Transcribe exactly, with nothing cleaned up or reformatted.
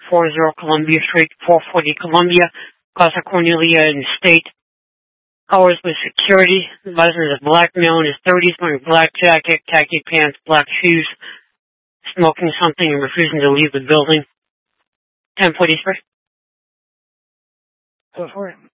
forty Columbia Street, four forty Columbia, Casa Cornelia in State. Hours with security. The license is black, male in his thirties, wearing black jacket, khaki pants, black shoes, smoking something and refusing to leave the building. ten forty-three. Go for it.